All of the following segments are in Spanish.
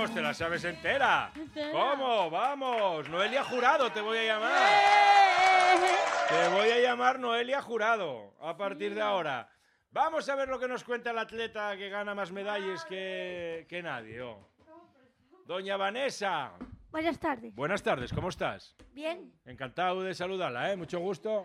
Vamos, te la sabes entera. ¿Cómo? Vamos. Noelia Jurado te voy a llamar. Te voy a llamar Noelia Jurado a partir de ahora. Vamos a ver lo que nos cuenta el atleta que gana más medallas que nadie. Doña Vanessa. Buenas tardes. Buenas tardes, ¿cómo estás? Bien. Encantado de saludarla, ¿eh? Mucho gusto.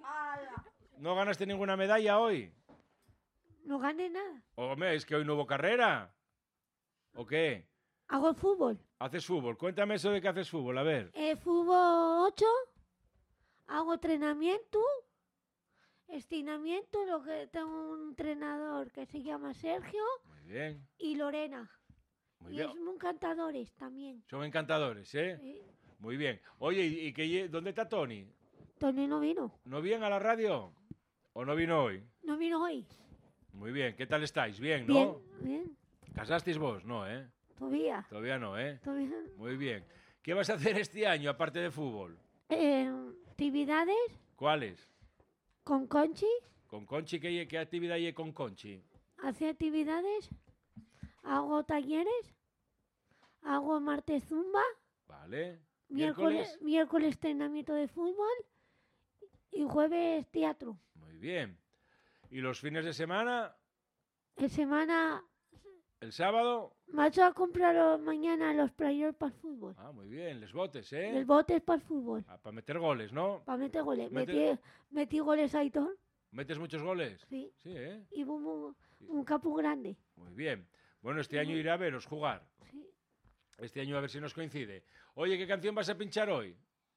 ¿No ganaste ninguna medalla hoy? No gané nada. Hombre, es que hoy no hubo carrera. ¿O qué? Hago fútbol. ¿Haces fútbol? Cuéntame eso de que haces fútbol, a ver. Fútbol 8. Hago entrenamiento. Estiramiento. Lo que tengo un entrenador que se llama Sergio. Muy bien. Y Lorena. Muy y bien. son encantadores también. Son encantadores, ¿eh? Sí. Muy bien. Oye, ¿dónde está Tony? Tony no vino. ¿No viene a la radio? ¿O no vino hoy? No vino hoy. Muy bien. ¿Qué tal estáis? Bien, ¿no? Bien. Bien. ¿Casasteis vos? No, ¿eh? Todavía. Todavía no, ¿eh? Todavía. Muy bien. ¿Qué vas a hacer este año aparte de fútbol? Actividades ¿Cuáles? con Conchi. ¿Con Conchi? ¿Qué actividad hay con Conchi? Hace actividades. Hago talleres. Hago martes zumba. Vale. Miércoles entrenamiento de fútbol. Y jueves teatro. Muy bien. ¿Y los fines de semana? En semana ¿El sábado? me he a comprar mañana los players para el fútbol. Ah, muy bien. Les botes, ¿eh? El bote es para el fútbol. Ah, para meter goles, ¿no? Para meter goles. Mete- Metí goles a Aitor. ¿Metes muchos goles? Sí. Sí, ¿eh? Y un campo grande. Muy bien. Bueno, este año iré a veros jugar. Sí. Este año a ver si nos coincide. Oye, ¿qué canción vas a pinchar hoy?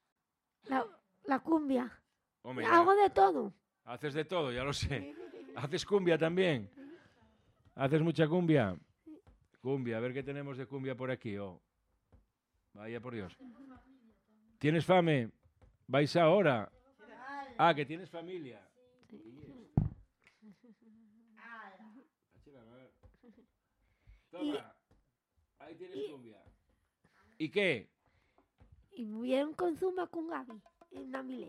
La cumbia. Hombre, ya Hago de todo. haces de todo, ya lo sé. ¿Haces cumbia también? ¿Haces mucha cumbia? Cumbia, a ver qué tenemos de cumbia por aquí. Vaya por Dios. ¿Tienes fame? ¿Vais ahora? Ah, que tienes familia. Toma, ahí tienes cumbia. ¿Y qué? Y bien con zumba con Gaby. En Namile.